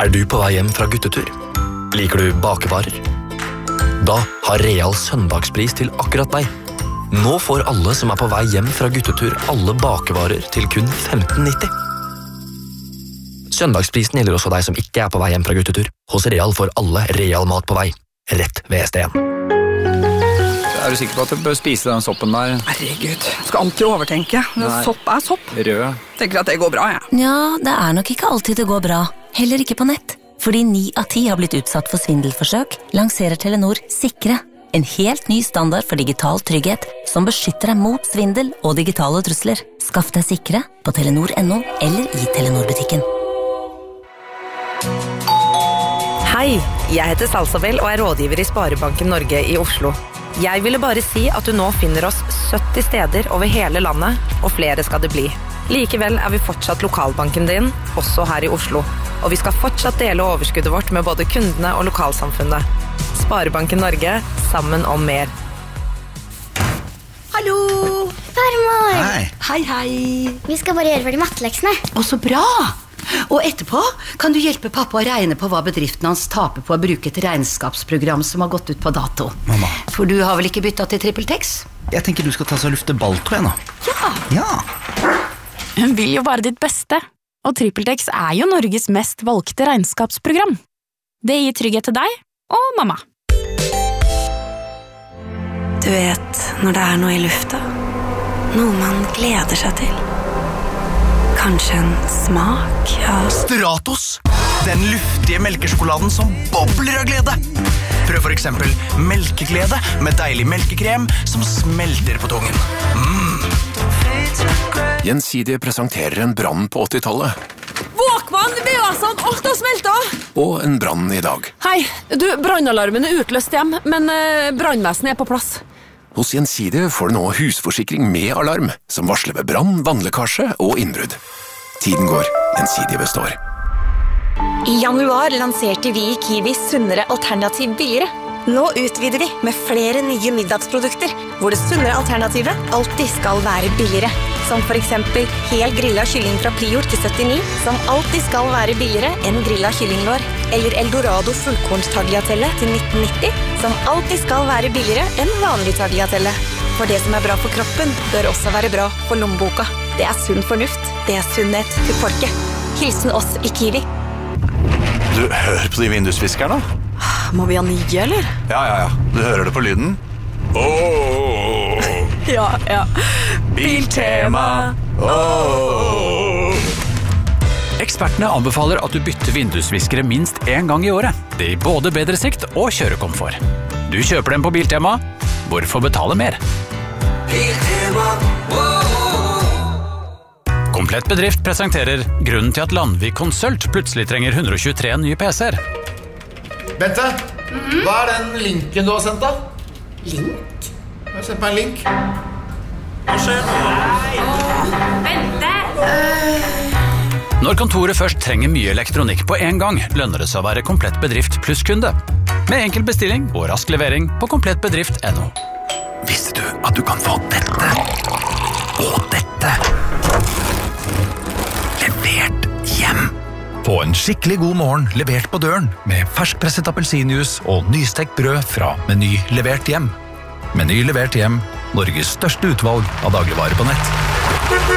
Er du på vei hjem fra guttetur? Liker du bakevarer? Da har Real søndagspris til akkurat deg. Nå får alle som er på vei hjem fra guttetur alle bakevarer til kun 15,90. Søndagsprisen gjelder også deg som ikke er på vei hjem fra guttetur. Hos Real får alle Real mat på vei, rett ved ST1. Er du sikker på at du bør spise den soppen der? Herregud, jeg skal alltid overtenke. Sopp er sopp. Rød. Tenker at det går bra, jeg. Ja, det er nok ikke alltid det går bra. Heller ikke på nett. Fordi 9 av 10 har blitt utsatt for svindelforsøk, lanserer Telenor Sikre. En helt ny standard for digital trygghet som beskytter deg mot svindel og digitale trusler. Skaff deg Sikre på Telenor.no eller i Telenor-butikken. Hei, jeg heter Salsabel og er rådgiver i Sparebanken Norge i Oslo. Jeg ville bare si at du nå finner oss 70 steder over hele landet, og flere skal det bli. Likevel er vi fortsatt lokalbanken din, også her i Oslo. Og vi skal fortsatt dele overskuddet vårt med både kundene og lokalsamfunnet. Sparebanken Norge, sammen om mer. Hallo! Farmor! Hei. Hei, hei. Vi skal bare gjøre ferdig matteleksene. Å, så bra! Og etterpå kan du hjelpe pappa å regne på hva bedriften hans taper på å bruke et regnskapsprogram som har gått ut på dato. Mamma. For du har vel ikke byttet til TrippelTex? Jeg tenker du skal ta så lufte balltro nå. Ja. Hun vil jo bare ditt beste, og TrippelTex er jo Norges mest valgte regnskapsprogram. Det gir trygghet til deg og mamma. Du vet når det er noe i lufta, noe man gleder seg til. Kanskje en smak av Stratos! Den luftige melkesjokoladen som bobler av glede. Prøv for eksempel melkeglede med deilig melkekrem som smelter på tungen. Gjensidige presenterer en brann på 80-tallet. Våkvann, VA-sand, alt har smeltet! Og en brann i dag. Hei, du, brannalarmen er utløst hjem, men brannvesenet er på plass. Hos Gjensidige får du nå husforsikring med alarm, som varsler ved brann, vannlekkasje og innbrudd. Tiden går, Gjensidige består. I januar lanserte vi i Kiwi sunnere alternativ billigere. Nå utvider vi med flere nye middagsprodukter, hvor det sunnere alternativet alltid skal være billigere. Som for eksempel hel grillet kylling fra Prior til 79, som alltid skal være billigere enn grillet kyllinglår. Eller Eldorado fullkornstagliatelle til 1990, som alltid skal være billigere enn vanlig tagliatelle. For det som er bra for kroppen, bør også være bra for lommeboka. Det er sunn fornuft. Det er sunnhet til folket. Hilsen oss i Kiwi. Du, hør på de vindusviskerne. Må vi ha nye, eller? Ja. Du hører det på lyden. Ja. Biltema. Ekspertene anbefaler at du bytter vindusviskere minst 1 gang i året. Det gir både bedre sikt og kjørekomfort. Du kjøper dem på Biltema. Hvorfor betale mer? Biltema. Komplett bedrift presenterer grunnen til at Landvik Consult plutselig trenger 123 nye PC-er. Bente, hva er den linken du har sendt da? Link? Jeg har sendt meg en link. Hva skjer? Bente! Når kontoret først trenger mye elektronikk på en gang, lønner det seg å være komplett bedrift pluss kunde. Med enkel bestilling og rask levering på komplettbedrift.no. Visste du at du kan få dette og dette levert hjem? Få en skikkelig god morgen levert på døren med ferskpresset appelsinjuice og nystekt brød fra Meny levert hjem. Meny levert hjem, Norges største utvalg av dagligvarer på nett.